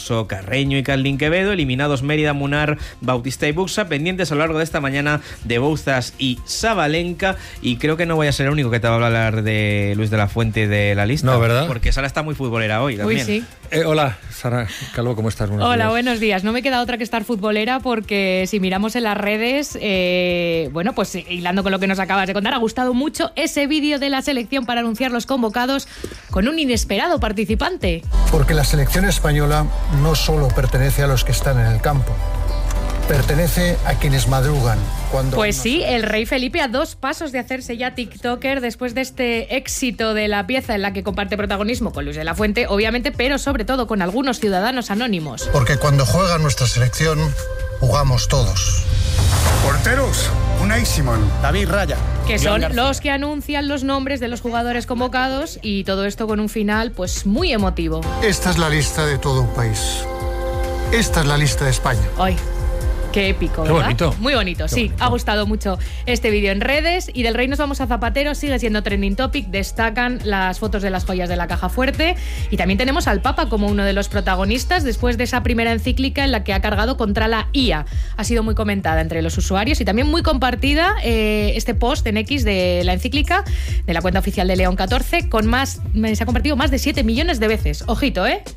Alonso, Carreño y Carlín Quevedo, eliminados Mérida, Munar, Bautista y Buxa, pendientes a lo largo de esta mañana de Bouzas y Sabalenka, y creo que no voy a ser el único que te va a hablar de Luis de la Fuente de la lista. No, ¿verdad? Porque Sara está muy futbolera hoy también. Uy, sí. Hola, Sara Calvo, ¿cómo estás? Buenos días. Buenos días. No me queda otra que estar futbolera porque si miramos en las redes, bueno, pues hilando con lo que nos acabas de contar, ha gustado mucho ese vídeo de la selección para anunciar los convocados con un inesperado participante. Porque la selección española no solo pertenece a los que están en el campo, pertenece a quienes madrugan. Pues sí, el rey Felipe a 2 pasos de hacerse ya tiktoker después de este éxito de la pieza en la que comparte protagonismo con Luis de la Fuente, obviamente, pero sobre todo con algunos ciudadanos anónimos. Porque cuando juega nuestra selección, jugamos todos. Porteros, Unai Simón, David Raya, que son los que anuncian los nombres de los jugadores convocados, y todo esto con un final pues muy emotivo. Esta es la lista de todo un país. Esta es la lista de España. Hoy. Qué épico, ¿verdad? Qué bonito. Muy bonito, sí. Ha gustado mucho este vídeo en redes. Y del rey nos vamos a Zapatero, sigue siendo trending topic. Destacan las fotos de las joyas de la caja fuerte. Y también tenemos al Papa como uno de los protagonistas después de esa primera encíclica en la que ha cargado contra la IA. Ha sido muy comentada entre los usuarios y también muy compartida este post en X de la encíclica de la cuenta oficial de León XIV, se ha compartido más de 7 millones de veces. Ojito, ¿eh?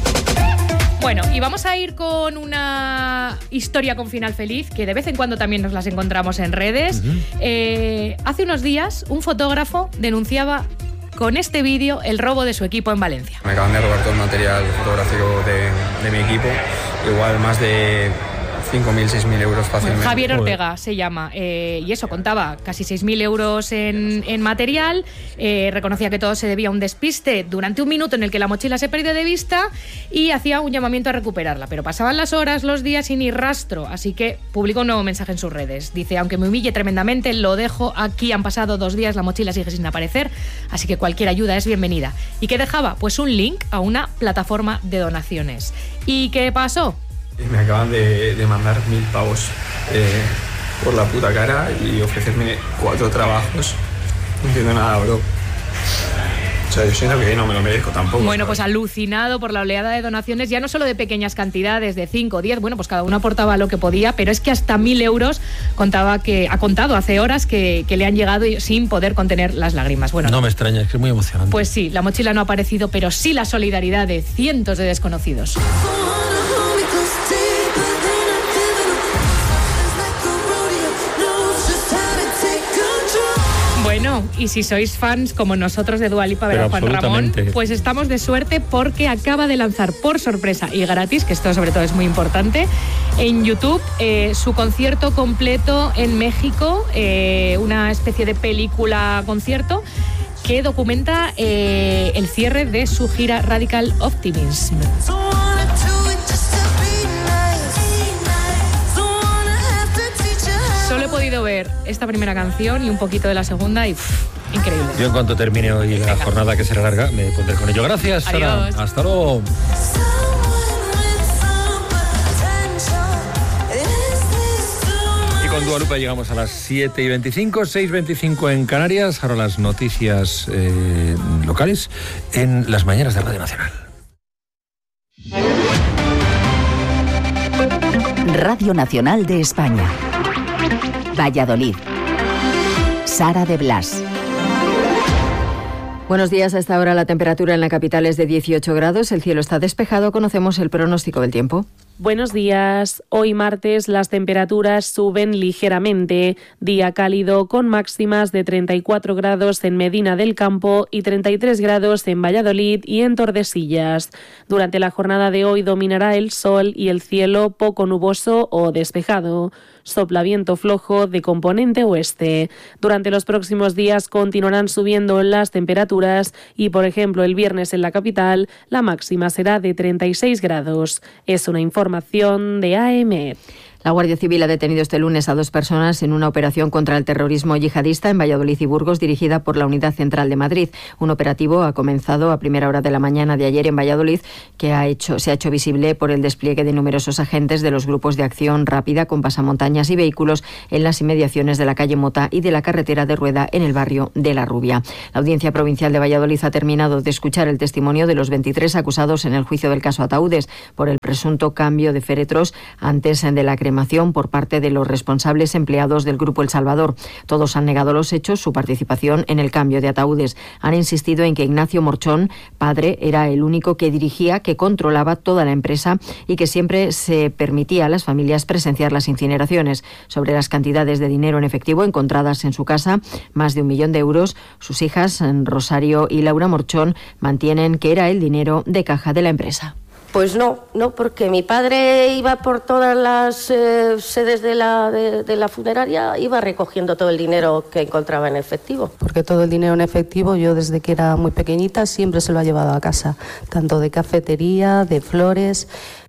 Bueno, y vamos a ir con una historia con final feliz, que de vez en cuando también nos las encontramos en redes. Hace unos días, un fotógrafo denunciaba con este vídeo el robo de su equipo en Valencia. Me acaban de robar todo el material fotográfico de mi equipo, igual más de 5.000, 6.000 euros fácilmente. Javier Ortega se llama, y eso, contaba casi 6.000 euros en material. Reconocía que todo se debía a un despiste durante un minuto en el que la mochila se perdió de vista, y hacía un llamamiento a recuperarla, pero pasaban las horas, los días y ni rastro, así que publicó un nuevo mensaje en sus redes. Dice: aunque me humille tremendamente, lo dejo aquí, han pasado 2 días, la mochila sigue sin aparecer, así que cualquier ayuda es bienvenida. ¿Y qué dejaba? Pues un link a una plataforma de donaciones. ¿Y qué pasó? Me acaban de mandar 1.000 pavos por la puta cara y ofrecerme 4 trabajos. No entiendo nada, bro. O sea, yo siento que no me lo merezco tampoco. Bueno, pues alucinado por la oleada de donaciones, ya no solo de pequeñas cantidades, de 5 o 10, bueno, pues cada uno aportaba lo que podía, pero es que hasta 1.000 euros ha contado hace horas que le han llegado sin poder contener las lágrimas. Bueno, no me extraña, es que es muy emocionante. Pues sí, la mochila no ha aparecido, pero sí la solidaridad de cientos de desconocidos. Bueno, y si sois fans como nosotros de Dua Lipa, ¿verdad, Juan Ramón? Pues estamos de suerte porque acaba de lanzar por sorpresa y gratis, que esto sobre todo es muy importante, en YouTube su concierto completo en México, una especie de película-concierto que documenta el cierre de su gira Radical Optimism. Solo he podido ver esta primera canción y un poquito de la segunda y increíble. Yo en cuanto termine hoy la jornada, que será larga, me pondré con ello. Gracias, Sara. Adiós. Hasta luego. Y con Dua Lipa llegamos a las 7:25, 6:25 en Canarias. Ahora las noticias locales en las mañanas de Radio Nacional. Radio Nacional de España. Valladolid. Sara de Blas. Buenos días. A esta hora la temperatura en la capital es de 18 grados. El cielo está despejado. Conocemos el pronóstico del tiempo. Buenos días. Hoy martes las temperaturas suben ligeramente. Día cálido con máximas de 34 grados en Medina del Campo y 33 grados en Valladolid y en Tordesillas. Durante la jornada de hoy dominará el sol y el cielo poco nuboso o despejado. Sopla viento flojo de componente oeste. Durante los próximos días continuarán subiendo las temperaturas y, por ejemplo, el viernes en la capital la máxima será de 36 grados. Es una información de AEMET. La Guardia Civil ha detenido este lunes a 2 personas en una operación contra el terrorismo yihadista en Valladolid y Burgos, dirigida por la Unidad Central de Madrid. Un operativo ha comenzado a primera hora de la mañana de ayer en Valladolid, que se ha hecho visible por el despliegue de numerosos agentes de los grupos de acción rápida con pasamontañas y vehículos en las inmediaciones de la calle Mota y de la carretera de Rueda en el barrio de La Rubia. La Audiencia Provincial de Valladolid ha terminado de escuchar el testimonio de los 23 acusados en el juicio del caso Ataúdes por el presunto cambio de féretros antes de la cremación por parte de los responsables empleados del Grupo El Salvador. Todos han negado los hechos, su participación en el cambio de ataúdes. Han insistido en que Ignacio Morchón, padre, era el único que dirigía, que controlaba toda la empresa y que siempre se permitía a las familias presenciar las incineraciones. Sobre las cantidades de dinero en efectivo encontradas en su casa, más de 1 millón de euros, sus hijas, Rosario y Laura Morchón, mantienen que era el dinero de caja de la empresa. Pues no, porque mi padre iba por todas las sedes de la funeraria, iba recogiendo todo el dinero que encontraba en efectivo. Porque todo el dinero en efectivo, yo desde que era muy pequeñita siempre se lo ha llevado a casa, tanto de cafetería, de flores.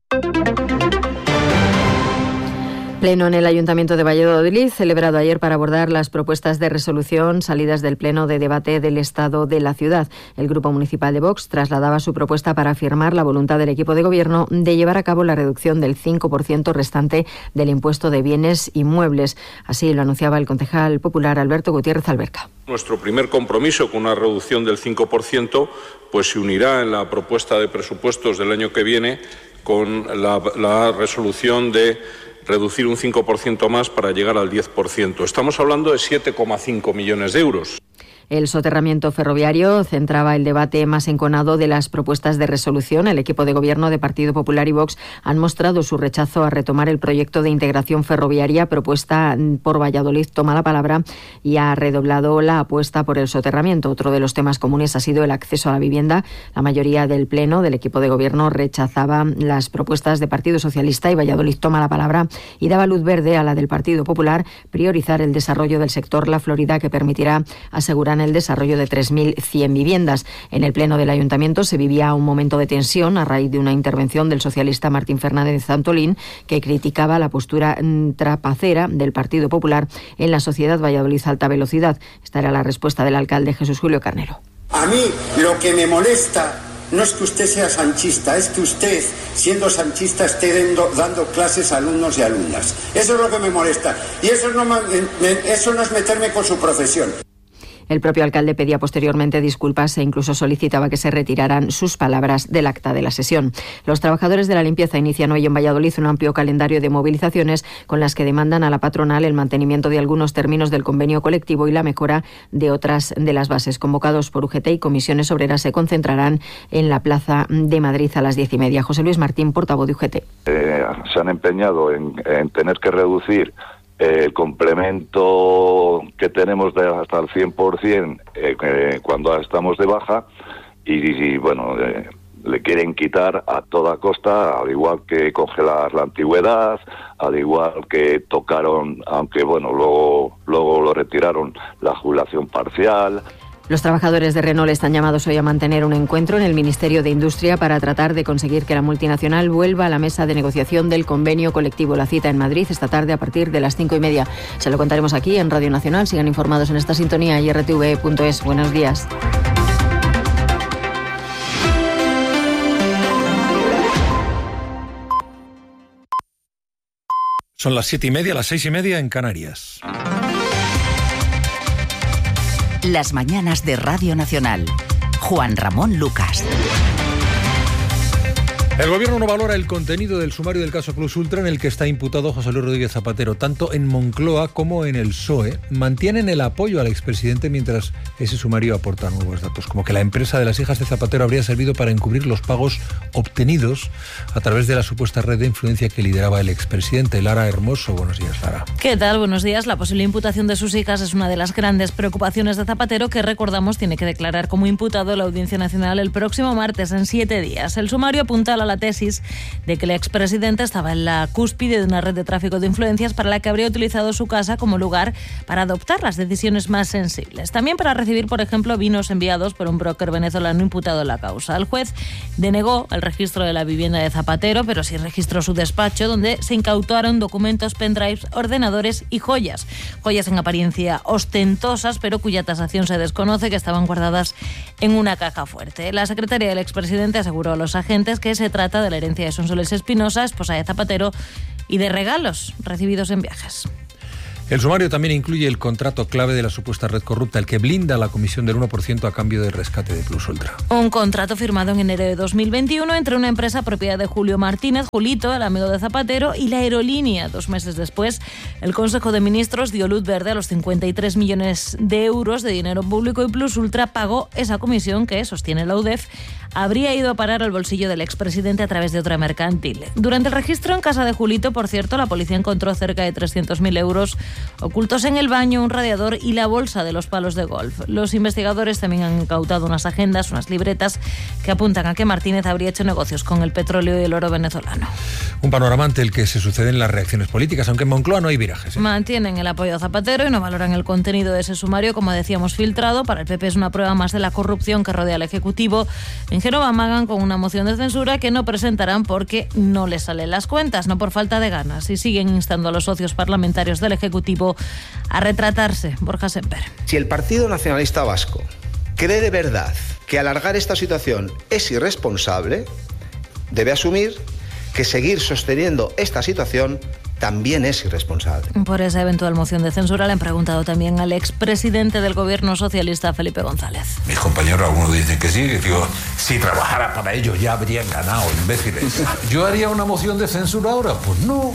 Pleno en el Ayuntamiento de Valladolid, celebrado ayer para abordar las propuestas de resolución salidas del Pleno de debate del Estado de la ciudad. El Grupo Municipal de Vox trasladaba su propuesta para afirmar la voluntad del equipo de gobierno de llevar a cabo la reducción del 5% restante del impuesto de bienes inmuebles. Así lo anunciaba el concejal popular Alberto Gutiérrez Alberca. Nuestro primer compromiso con una reducción del 5% pues se unirá en la propuesta de presupuestos del año que viene con la resolución de reducir un 5% más para llegar al 10%. Estamos hablando de 7,5 millones de euros. El soterramiento ferroviario centraba el debate más enconado de las propuestas de resolución. El equipo de gobierno de Partido Popular y Vox han mostrado su rechazo a retomar el proyecto de integración ferroviaria propuesta por Valladolid Toma la Palabra y ha redoblado la apuesta por el soterramiento. Otro de los temas comunes ha sido el acceso a la vivienda. La mayoría del Pleno del equipo de gobierno rechazaba las propuestas de Partido Socialista y Valladolid Toma la Palabra y daba luz verde a la del Partido Popular, priorizar el desarrollo del sector La Florida, que permitirá asegurar el desarrollo de 3.100 viviendas. En el Pleno del Ayuntamiento se vivía un momento de tensión a raíz de una intervención del socialista Martín Fernández Santolín, que criticaba la postura trapacera del Partido Popular en la Sociedad Valladolid Alta Velocidad. Esta era la respuesta del alcalde Jesús Julio Carnero. A mí lo que me molesta no es que usted sea sanchista, es que usted, siendo sanchista, esté dando clases a alumnos y alumnas. Eso es lo que me molesta. Y eso no es meterme con su profesión. El propio alcalde pedía posteriormente disculpas e incluso solicitaba que se retiraran sus palabras del acta de la sesión. Los trabajadores de la limpieza inician hoy en Valladolid un amplio calendario de movilizaciones con las que demandan a la patronal el mantenimiento de algunos términos del convenio colectivo y la mejora de otras de las bases. Convocados por UGT y comisiones obreras, se concentrarán en la Plaza de Madrid a las 10:30. José Luis Martín, portavoz de UGT. Se han empeñado en tener que reducir el complemento que tenemos de hasta el 100% cuando estamos de baja y bueno, le quieren quitar a toda costa, al igual que congelar la antigüedad, al igual que tocaron, aunque bueno, luego lo retiraron, la jubilación parcial. Los trabajadores de Renault están llamados hoy a mantener un encuentro en el Ministerio de Industria para tratar de conseguir que la multinacional vuelva a la mesa de negociación del convenio colectivo. La cita en Madrid esta tarde a partir de las 5:30. Se lo contaremos aquí en Radio Nacional. Sigan informados en esta sintonía y rtv.es. Buenos días. Son las 7:30, las 6:30 en Canarias. Las mañanas de Radio Nacional. Juan Ramón Lucas. El Gobierno no valora el contenido del sumario del caso Plus Ultra en el que está imputado José Luis Rodríguez Zapatero. Tanto en Moncloa como en el PSOE mantienen el apoyo al expresidente mientras ese sumario aporta nuevos datos, como que la empresa de las hijas de Zapatero habría servido para encubrir los pagos obtenidos a través de la supuesta red de influencia que lideraba el expresidente. Lara Hermoso, buenos días, Lara. ¿Qué tal? Buenos días. La posible imputación de sus hijas es una de las grandes preocupaciones de Zapatero, que recordamos tiene que declarar como imputado en la Audiencia Nacional el próximo martes, en 7 días. El sumario apunta a la la tesis de que el expresidente estaba en la cúspide de una red de tráfico de influencias para la que habría utilizado su casa como lugar para adoptar las decisiones más sensibles. También para recibir, por ejemplo, vinos enviados por un broker venezolano imputado en la causa. El juez denegó el registro de la vivienda de Zapatero, pero sí registró su despacho, donde se incautaron documentos, pendrives, ordenadores y joyas. Joyas en apariencia ostentosas, pero cuya tasación se desconoce, que estaban guardadas en una caja fuerte. La secretaria del expresidente aseguró a los agentes que se trata de la herencia de Sonsoles Espinosa, esposa de Zapatero, y de regalos recibidos en viajes. El sumario también incluye el contrato clave de la supuesta red corrupta, el que blinda la comisión del 1% a cambio de rescate de Plus Ultra. Un contrato firmado en enero de 2021 entre una empresa propiedad de Julio Martínez, Julito, el amigo de Zapatero, y la aerolínea. 2 meses después, el Consejo de Ministros dio luz verde a los 53 millones de euros de dinero público y Plus Ultra pagó esa comisión que, sostiene la UDEF, habría ido a parar al bolsillo del expresidente a través de otra mercantil. Durante el registro en casa de Julito, por cierto, la policía encontró cerca de 300.000 euros ocultos en el baño, un radiador y la bolsa de los palos de golf. Los investigadores también han incautado unas agendas, unas libretas que apuntan a que Martínez habría hecho negocios con el petróleo y el oro venezolano. Un panorama ante el que se suceden las reacciones políticas, aunque en Moncloa no hay virajes. Mantienen el apoyo a Zapatero y no valoran el contenido de ese sumario, como decíamos, filtrado. Para el PP es una prueba más de la corrupción que rodea al Ejecutivo. En Génova amagan con una moción de censura que no presentarán porque no les salen las cuentas, no por falta de ganas, y siguen instando a los socios parlamentarios del Ejecutivo a retratarse. Borja Semper. Si el Partido Nacionalista Vasco cree de verdad que alargar esta situación es irresponsable, debe asumir que seguir sosteniendo esta situación también es irresponsable. Por esa eventual moción de censura le han preguntado también al expresidente del gobierno socialista, Felipe González. Mis compañeros, algunos dicen que sí, digo, si trabajara para ellos ya habrían ganado, imbéciles. ¿Yo haría una moción de censura ahora? Pues no.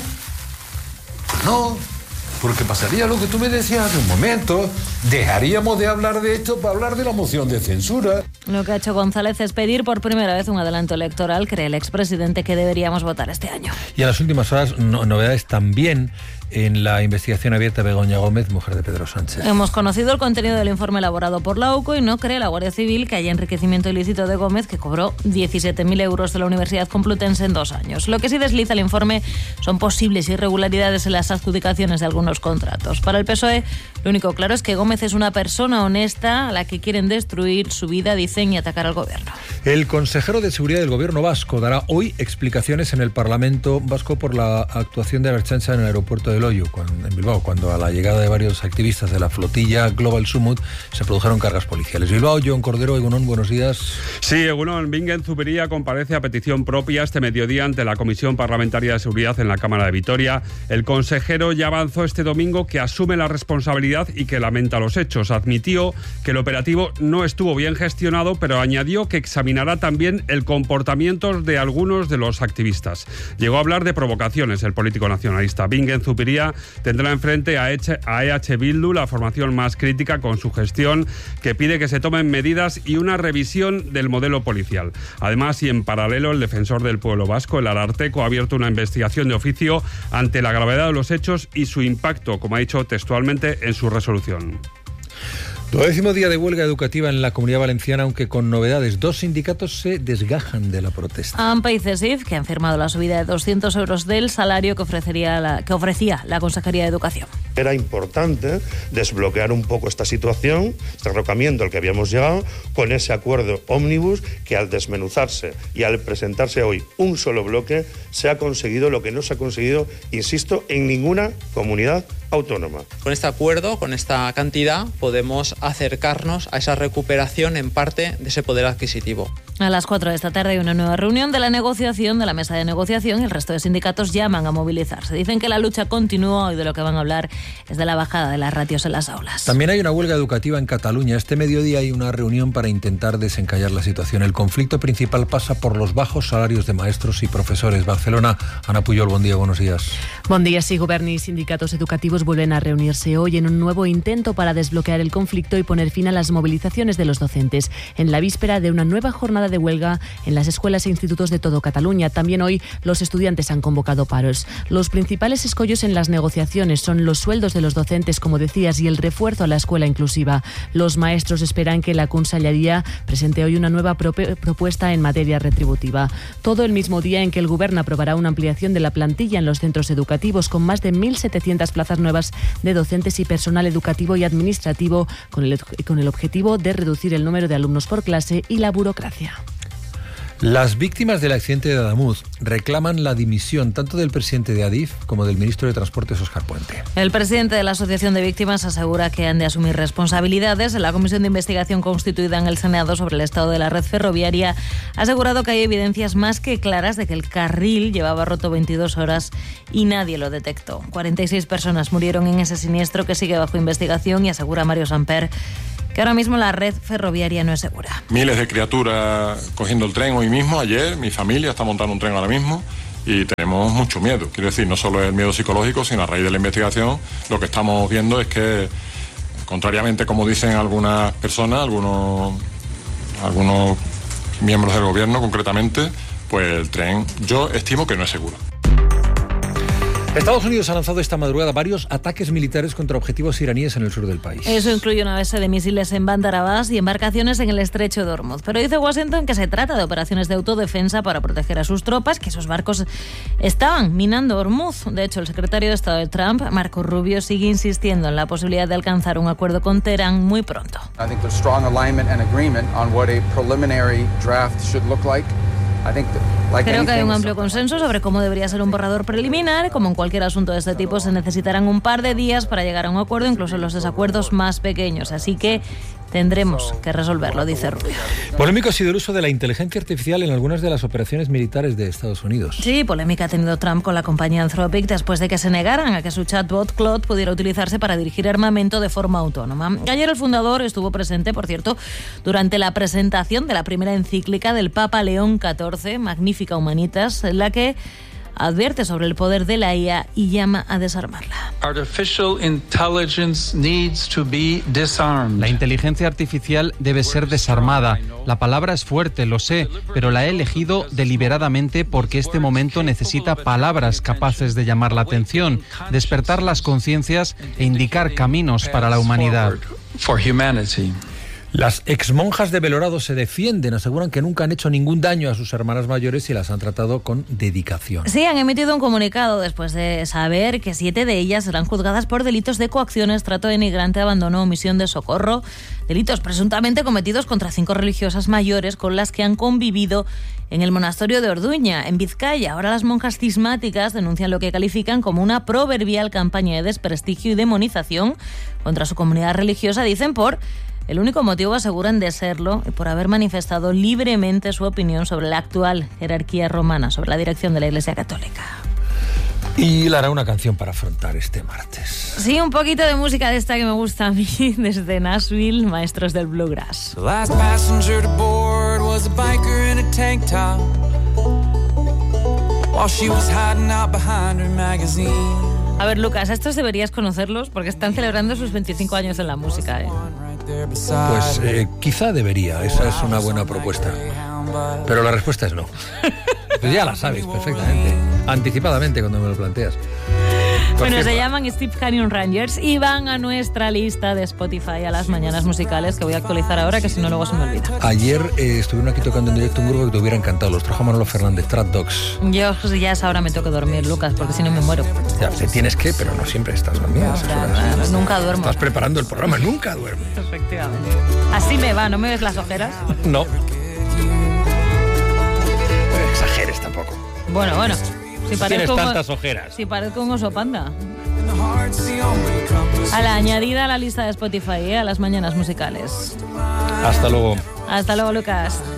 Porque pasaría lo que tú me decías hace un momento. Dejaríamos de hablar de esto para hablar de la moción de censura. Lo que ha hecho González es pedir por primera vez un adelanto electoral. Cree el expresidente que deberíamos votar este año. Y en las últimas horas, novedades también en la investigación abierta de Begoña Gómez, mujer de Pedro Sánchez. Hemos conocido el contenido del informe elaborado por la UCO y no cree la Guardia Civil que haya enriquecimiento ilícito de Gómez, que cobró 17.000 euros de la Universidad Complutense en 2 años. Lo que sí desliza el informe son posibles irregularidades en las adjudicaciones de algunos contratos. Para el PSOE, lo único claro es que Gómez es una persona honesta a la que quieren destruir su vida, dicen, y atacar al gobierno. El consejero de Seguridad del gobierno vasco dará hoy explicaciones en el Parlamento vasco por la actuación de la Ertzaintza en el aeropuerto de Loiu, en Bilbao, cuando a la llegada de varios activistas de la flotilla Global Summit se produjeron cargas policiales. Bilbao, Jon Cordero, Egunon, buenos días. Sí, Egunon, Bingen Zubería comparece a petición propia este mediodía ante la Comisión Parlamentaria de Seguridad en la Cámara de Vitoria. El consejero ya avanzó este domingo que asume la responsabilidad y que lamenta los hechos. Admitió que el operativo no estuvo bien gestionado, pero añadió que examinará también el comportamiento de algunos de los activistas. Llegó a hablar de provocaciones el político nacionalista. Bingen Zubería tendrá enfrente a EH Bildu, la formación más crítica con su gestión, que pide que se tomen medidas y una revisión del modelo policial. Además, y en paralelo, el defensor del pueblo vasco, el Ararteko, ha abierto una investigación de oficio ante la gravedad de los hechos y su impacto, como ha dicho textualmente en su resolución. 12º día de huelga educativa en la Comunidad Valenciana, aunque con novedades. 2 sindicatos se desgajan de la protesta. AMPA y CESIF, que han firmado la subida de 200 euros del salario que ofrecía la Consejería de Educación. Era importante desbloquear un poco esta situación, este derrocamiento al que habíamos llegado, con ese acuerdo ómnibus que al desmenuzarse y al presentarse hoy un solo bloque, se ha conseguido lo que no se ha conseguido, insisto, en ninguna comunidad autónoma. Con este acuerdo, con esta cantidad, podemos acercarnos a esa recuperación en parte de ese poder adquisitivo. A las 4 de esta tarde hay una nueva reunión de la negociación, de la mesa de negociación, y el resto de sindicatos llaman a movilizarse. Dicen que la lucha continúa y de lo que van a hablar es de la bajada de las ratios en las aulas. También hay una huelga educativa en Cataluña. Este mediodía hay una reunión para intentar desencallar la situación. El conflicto principal pasa por los bajos salarios de maestros y profesores. Barcelona, Ana Puyol, buen día, buenos días. Bon dia, sí, govern i sindicats educatius educativos vuelven a reunirse hoy en un nuevo intento para desbloquear el conflicto y poner fin a las movilizaciones de los docentes, en la víspera de una nueva jornada de huelga en las escuelas e institutos de todo Cataluña. También hoy los estudiantes han convocado paros. Los principales escollos en las negociaciones son los sueldos de los docentes, como decías, y el refuerzo a la escuela inclusiva. Los maestros esperan que la Conselleria presente hoy una nueva propuesta en materia retributiva. Todo el mismo día en que el Govern aprobará una ampliación de la plantilla en los centros educativos, con más de 1.700 plazas nuevas de docentes y personal educativo y administrativo, con el objetivo de reducir el número de alumnos por clase y la burocracia. Las víctimas del accidente de Adamuz reclaman la dimisión tanto del presidente de Adif como del ministro de Transportes, Óscar Puente. El presidente de la Asociación de Víctimas asegura que han de asumir responsabilidades. La comisión de investigación constituida en el Senado sobre el estado de la red ferroviaria ha asegurado que hay evidencias más que claras de que el carril llevaba roto 22 horas y nadie lo detectó. 46 personas murieron en ese siniestro que sigue bajo investigación y asegura Mario Samper que ahora mismo la red ferroviaria no es segura. Miles de criaturas cogiendo el tren hoy mismo, ayer, mi familia está montando un tren ahora mismo y tenemos mucho miedo. Quiero decir, no solo es el miedo psicológico, sino a raíz de la investigación lo que estamos viendo es que, contrariamente como dicen algunas personas, algunos miembros del gobierno concretamente, pues el tren yo estimo que no es seguro. Estados Unidos ha lanzado esta madrugada varios ataques militares contra objetivos iraníes en el sur del país. Eso incluye una base de misiles en Bandar Abbas y embarcaciones en el estrecho de Hormuz. Pero dice Washington que se trata de operaciones de autodefensa para proteger a sus tropas, que esos barcos estaban minando Hormuz. De hecho, el secretario de Estado de Trump, Marco Rubio, sigue insistiendo en la posibilidad de alcanzar un acuerdo con Teherán muy pronto. I think there's strong alignment and agreement on what a preliminary draft should look like. Creo que hay un amplio consenso sobre cómo debería ser un borrador preliminar. Como en cualquier asunto de este tipo, se necesitarán un par de días para llegar a un acuerdo, incluso en los desacuerdos más pequeños. Así que tendremos que resolverlo, dice Rubio. Polémico ha sido el uso de la inteligencia artificial en algunas de las operaciones militares de Estados Unidos. Sí, polémica ha tenido Trump con la compañía Anthropic después de que se negaran a que su chatbot Claude pudiera utilizarse para dirigir armamento de forma autónoma. Ayer el fundador estuvo presente, por cierto, durante la presentación de la primera encíclica del Papa León XIV, Magnificat Humanitas, en la que advierte sobre el poder de la IA y llama a desarmarla. La inteligencia artificial debe ser desarmada. La palabra es fuerte, lo sé, pero la he elegido deliberadamente porque este momento necesita palabras capaces de llamar la atención, despertar las conciencias e indicar caminos para la humanidad. Las exmonjas de Belorado se defienden, aseguran que nunca han hecho ningún daño a sus hermanas mayores y las han tratado con dedicación. Sí, han emitido un comunicado después de saber que 7 de ellas serán juzgadas por delitos de coacciones, trato denigrante, abandono, omisión de socorro, delitos presuntamente cometidos contra 5 religiosas mayores con las que han convivido en el monasterio de Orduña, en Vizcaya. Ahora las monjas cismáticas denuncian lo que califican como una proverbial campaña de desprestigio y demonización contra su comunidad religiosa, dicen por el único motivo, aseguran, de serlo y por haber manifestado libremente su opinión sobre la actual jerarquía romana, sobre la dirección de la Iglesia Católica. Y le hará una canción para afrontar este martes. Sí, un poquito de música de esta que me gusta a mí, desde Nashville, Maestros del Bluegrass. The last passenger to board was a biker in a tank top, while she was hiding out behind her magazine. A ver, Lucas, estos deberías conocerlos porque están celebrando sus 25 años en la música, ¿eh? Pues quizá debería, esa es una buena propuesta. Pero la respuesta es no. Pues ya la sabes perfectamente, anticipadamente cuando me lo planteas. Bueno, se llaman Steve Canyon Rangers y van a nuestra lista de Spotify a las mañanas musicales, que voy a actualizar ahora, que si no luego se me olvida. Ayer estuvieron aquí tocando en directo un grupo que te hubiera encantado, los trajo Manolo Fernández, Trap Dogs. Yo ya es ahora me tengo que dormir, Lucas, porque si no me muero. Ya, tienes que, pero no siempre estás dormida. Claro, nunca duermo. Estás preparando el programa, nunca duermes. Efectivamente. Así me va, ¿no me ves las ojeras? No. No exageres tampoco. Bueno. Si tienes tantas ojeras. Si parezco un oso panda. A la añadida a la lista de Spotify, a las mañanas musicales. Hasta luego. Hasta luego, Lucas.